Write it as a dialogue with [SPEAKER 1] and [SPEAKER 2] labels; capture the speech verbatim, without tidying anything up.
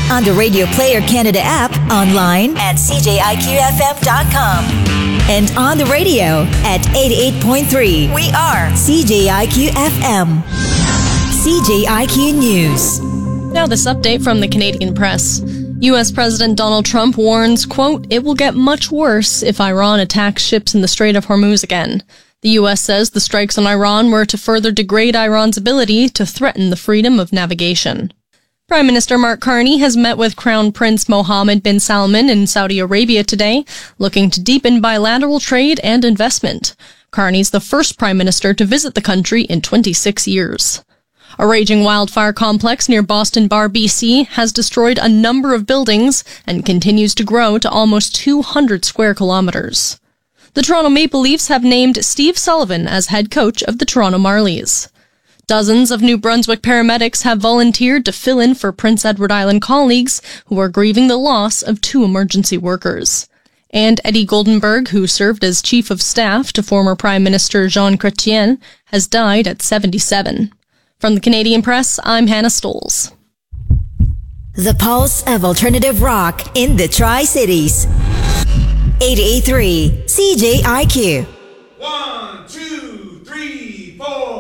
[SPEAKER 1] on the Radio Player Canada app, online at c j i q f m dot com, and on the radio at eighty-eight point three. We are C J I Q F M. C J I Q News.
[SPEAKER 2] Now this update from the Canadian Press. U S President Donald Trump warns, quote, "It will get much worse if Iran attacks ships in the Strait of Hormuz again." The U S says the strikes on Iran were to further degrade Iran's ability to threaten the freedom of navigation. Prime Minister Mark Carney has met with Crown Prince Mohammed bin Salman in Saudi Arabia today, looking to deepen bilateral trade and investment. Carney's the first prime minister to visit the country in twenty-six years. A raging wildfire complex near Boston Bar, B C has destroyed a number of buildings and continues to grow to almost two hundred square kilometers. The Toronto Maple Leafs have named Steve Sullivan as head coach of the Toronto Marlies. Dozens of New Brunswick paramedics have volunteered to fill in for Prince Edward Island colleagues who are grieving the loss of two emergency workers. And Eddie Goldenberg, who served as chief of staff to former Prime Minister Jean Chrétien, has died at seventy-seven. From the Canadian Press, I'm Hannah Stoles.
[SPEAKER 1] The pulse of alternative rock in the Tri-Cities. eighty-eight point three C J I Q.